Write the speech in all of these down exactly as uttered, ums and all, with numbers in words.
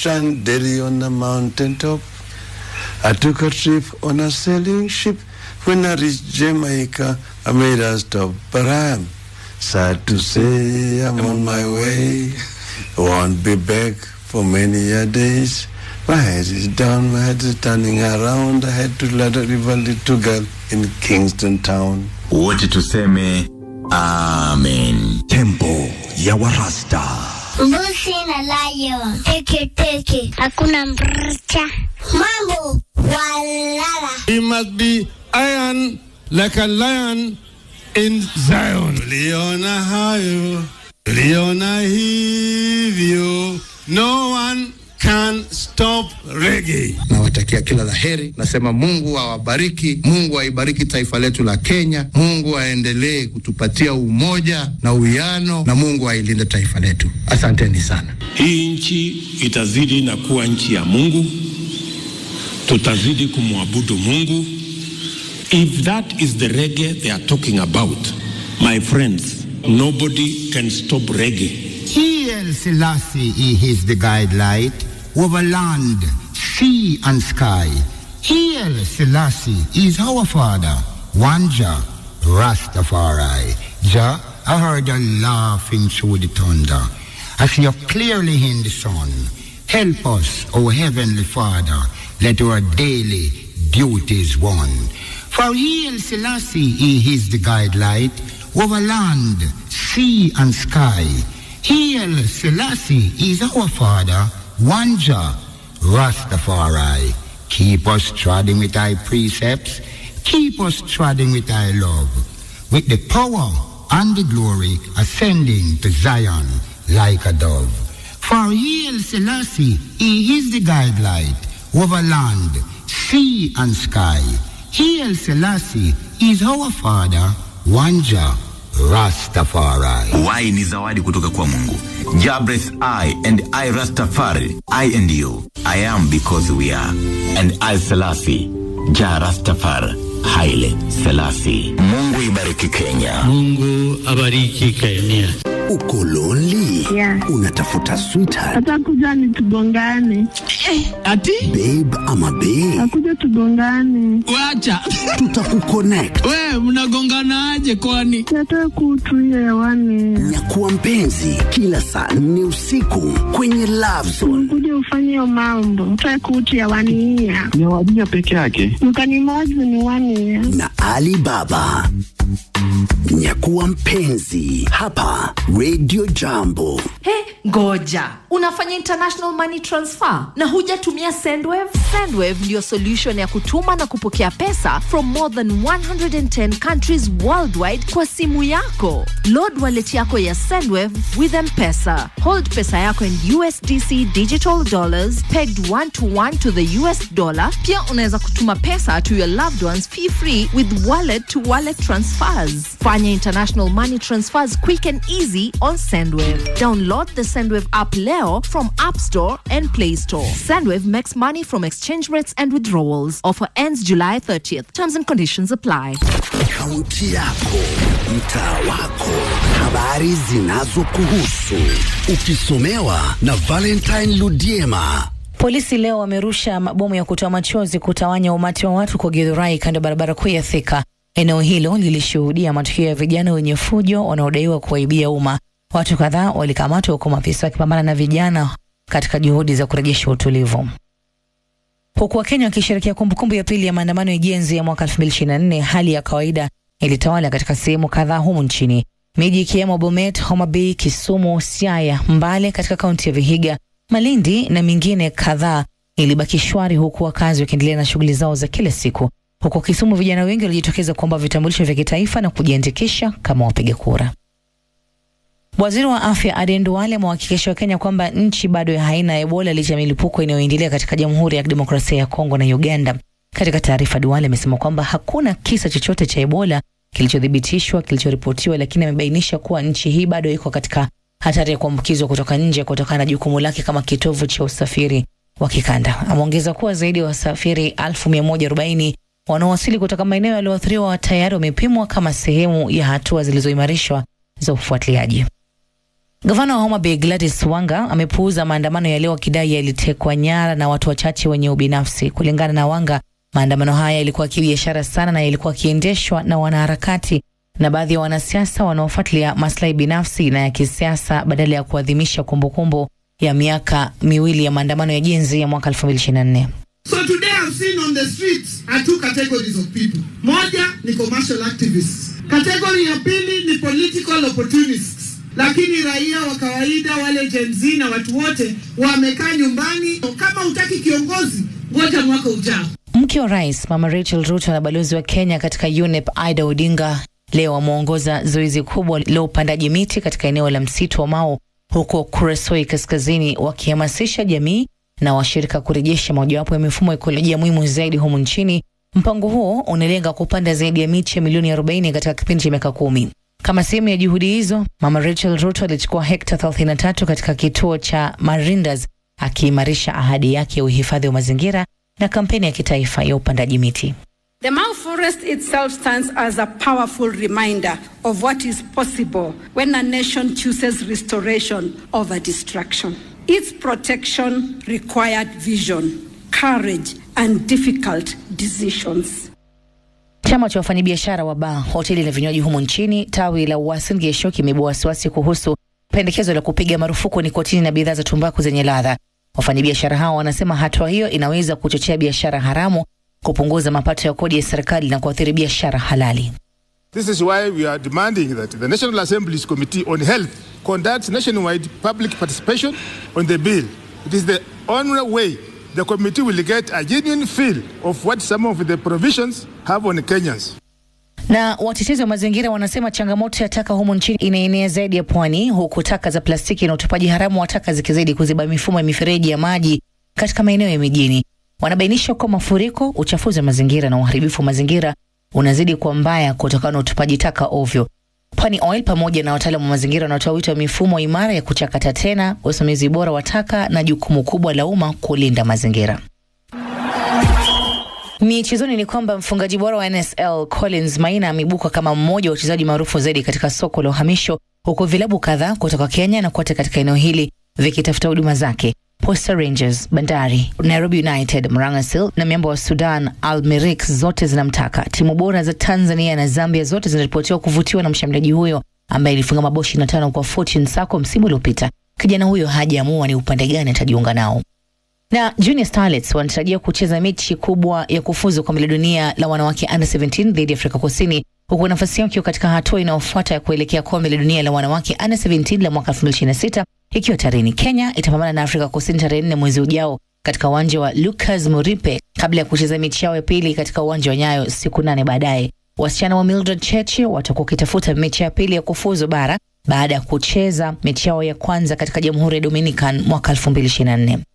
shandery on a mountain top. I took a trip on a sailing ship. When I reached Jamaica, I made a stop. But I am sad to say I'm on my way. Won't be back for many a days. My head is down, my head is turning around. I had to let a river little girl in Kingston town. Wote tuseme amen. Tempo ya Warasta. Mbuzi na lion. Teke teke. Hakuna mrcha. Mambo walala. He must be iron like a lion in Zion. Leona hayo, Leona hivyo. No one can stop reggae. Nawatakia kila laheri. Nasema Mungu awabariki, Mungu aibariki taifa letu la Kenya, Mungu aendelee kutupatia umoja na uwiano, na Mungu ailinde taifa letu. Asanteni sana. Hii nchi itazidi na kuwa nchi ya Mungu. Tutazidi kumwabudu Mungu. If that is the reggae they are talking about, my friends, nobody can stop reggae. He El Selassie, he is the guidelight over land, sea and sky. He El Selassie is our father, one Jah, Rastafari. Jah, I heard a laughing through the thunder. I see you clearly in the sun. Help us, O Heavenly Father, let our daily duties won. For He El Selassie, he is the guidelight over land, sea and sky. He El Selassie is our father, one Jah, Rastafari. Keep us treading with thy precepts, keep us treading with thy love, with the power and the glory ascending to Zion like a dove. For He El Selassie, he is the guidelight over land, sea and sky. He El Selassie is our father, one Jah, Rastafari. Why ni zawadi kutoka kwa Mungu. Jabreth I and I Rastafari, I and you. I am because we are. And I Selassie, Jah Rastafari, Haile Selassie. Mungu ibariki Kenya. Mungu abariki Kenya. Uko lonely? Yeah. Unatafuta sweetheart? Atakuja ni tugongane. Eh, ati? Babe ama babe? Akuja tugongane. Wacha. Tutakuconnect. We, mnagongana aje kwani? Nataka kutuia hewani. Nyakuwa mpenzi kila saa nne usiku kwenye Love Zone. Kuja ufanye hiyo mambo. Nataka kutuia hewani. Ni wajia peke yake. Mkanimozi ni wani. Na Alibaba. Nyakuwa mpenzi hapa Radio Jambo. He, ngoja. Unafanya international money transfer na hujatumia Sendwave? Sendwave ndio solution ya kutuma na kupokea pesa from more than one hundred ten countries worldwide kwa simu yako. Load wallet yako ya Sendwave with M-Pesa. Hold pesa yako in U S D C digital dollars pegged one to one to the U S dollar. Pia unaweza kutuma pesa to your loved ones fee free with wallet to wallet transfers. Fanya international money transfers quick and easy on Sendwave. Download the Sendwave app leo from App Store and Play Store. Sendwave makes money from exchange rates and withdrawals. Offer ends July thirtieth. Terms and conditions apply. Kaunti yako, mtaa wako, habari zinazokuhusu, ukisomewa na Valentine Ludiema. Polisi leo wamerusha mabomu ya kutoa machozi kutawanya umati wa watu kwa Githurai kando barabara kuu ya Thika. Eneo hilo lilishuhudia matukio ya vijana wenye fujo wanaodaiwa kuwaibia umma. Watu kadhaa walikamatwa huko maafisa wakipambana na vijana katika juhudi za kurejesha utulivu. Huku Wakenya wakisherehekea kumbukumbu ya pili ya maandamano ya Jenzi ya mwaka elfu mbili ishirini na nne, hali ya kawaida ilitawala katika sehemu kadhaa humu nchini. Miji ikiwemo Bomet, Homa Bay, Kisumu, Siaya, Mbale katika kaunti ya Vihiga, Malindi na mingine kadhaa ilibaki shwari, huku wakazi wakiendelea na shughuli zao za kila siku. Huko Kisumu vijana wengi walijitokeza kuomba vitambulisho vya kitaifa na kujiandikisha kama wapiga kura. Waziri wa Afya Aden Duale amehakikishia Wakenya kwamba nchi bado haina Ebola licha ya milipuko inayoendelea katika Jamhuri ya Kidemokrasia ya Kongo na Uganda. Katika taarifa, Duale amesema kwamba hakuna kisa chochote cha Ebola kilichodhibitishwa kilichoripotiwa, lakini amebainisha kuwa nchi hii bado iko katika hatari ya kuambukizwa kutoka nje kutokana na jukumu lake kama kitovu cha usafiri wa kikanda. Ameongeza kuwa zaidi ya wasafiri elfu mia moja arobaini wanaowasili kutoka maeneo yaliyoathiriwa tayari wamepimwa kama sehemu ya hatua zilizoimarishwa za ufuatiliaji. Gavana wa Homa Bay Gladys Wanga amepuuza maandamano ya leo akidai yalitekwa nyara na watu wachache wenye ubinafsi. Kulingana na Wanga, maandamano haya yalikuwa kibiashara sana na yalikuwa kiendeshwa na wanaharakati na baadhi ya wanasiasa wanaofuatilia maslahi binafsi na ya kisiasa badala ya kuadhimisha kumbukumbu ya miaka miwili ya maandamano ya jenzi ya mwaka elfu mbili ishirini na nne. So today I've seen on the streets are two categories of people. Moja ni commercial activists. Category ya pili ni political opportunists. Lakini raia wa kawaida wale Gen Z na watu wote wamekaa nyumbani. Kama utaki kiongozi, ngoja mwaka ujao. Mke wa rais Mama Rachel Ruto na balozi wa Kenya katika U N E P Aida Odinga leo wameongoza zoezi kubwa la upandaji miti katika eneo la msitu wa Mau huko Kuresoi kaskazini, wakihamasisha jamii na washirika kurejesha mojawapo ya mifumo ekolojia muhimu zaidi humu nchini. Mpango huo unalenga kupanda zaidi ya miche milioni arobaini katika kipindi cha miaka kumi. Kama sehemu ya juhudi hizo, Mama Rachel Ruto alichukua hekta thelathini na tatu katika kituo cha Marindas, akiimarisha ahadi yake ya uhifadhi wa mazingira na kampeni ya kitaifa ya upandaji miti. The Mau Forest itself stands as a powerful reminder of what is possible when a nation chooses restoration over destruction. Its protection required vision, courage, and difficult decisions. Chama cha wafanyabiashara wa baa, hoteli na vinywaji humu nchini tawi la Uasin Gishu kimeibua wasiwasi kuhusu pendekezo la kupiga marufuku nikotini na bidhaa za tumbaku zenye ladha. Wafanyabiashara hao wanasema hatua hiyo inaweza kuchochea biashara haramu, kupunguza mapato ya kodi ya serikali na kuathiri biashara halali. This is why we are demanding that the National Assembly's Committee on Health conducts nationwide public participation on the bill. It is the only way the committee will get a genuine feel of what some of the provisions have on Kenyans. Na watetezi wa mazingira wanasema changamoto ya taka humu nchini inaenea zaidi ya pwani, huku taka za plastiki na utupaji haramu wa taka zikizidi kuziba mifumo ya mifereji ya maji katika maeneo ya mijini. Wanabainisha kwa mafuriko, uchafuzi wa mazingira na uharibifu wa mazingira unazidi kuwa mbaya kutokana na utupaji taka ovyo. Pwani Oil pamoja na wataalamu wa mazingira wanatoa wito wa mifumo imara ya kuchakata tena, usimamizi bora wa taka na jukumu kubwa la umma kulinda mazingira. Michezoni ni kwamba mfungaji bora wa N S L Collins Maina ameibuka kama mmoja wa wachezaji maarufu zaidi katika soko la uhamisho, huko vilabu kadhaa kutoka Kenya na kote katika eneo hili vikitafuta huduma zake. Posta Rangers, Bandari, Nairobi United, Marangasil na miamba wa Sudan Al Merrikh zote zinamtaka. Timu bora za Tanzania na Zambia zote zinaripotiwa kuvutiwa na mshambuliaji huyo ambaye alifunga mabao ishirini na tano kwa Fortune Sacco msimu uliopita. Kijana huyo hajaamua ni upande gani atajiunga nao. Na Junior Starlets wanatarajia kucheza mechi kubwa ya kufuzu kombe la dunia la wanawake under seventeen dhidi ya Afrika Kusini, huku nafasi yao katika hatua inayofuata ya kuelekea kombe la dunia la wanawake under seventeen la mwaka elfu mbili ishirini na sita ikiwa tarehe. Kenya itapambana na Afrika Kusini tarehe nne mwezi ujao katika uwanja wa Lucas Muripe kabla ya kucheza mechi yao ya pili katika uwanja wa Nyayo siku nane baadaye. Wasichana wa Mildred Cheche watakuwa kitafuta mechi ya pili ya kufuzu bara baada ya kucheza mechi yao ya kwanza katika Jamhuri ya Dominican mwaka elfu mbili ishirini na nne.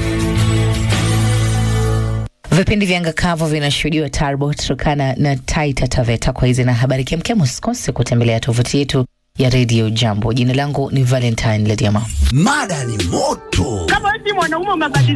Vipindi vya anga kavu vinashuhudiwa Tarbo, Turkana na Taita Taveta. Kwa hizi na habari kemkem, usikose kutembelea tovuti yetu ya Radio Jambo. Jina langu ni Valentine Lediama. Mada ni moto. Kama eti mwanaume umebadilika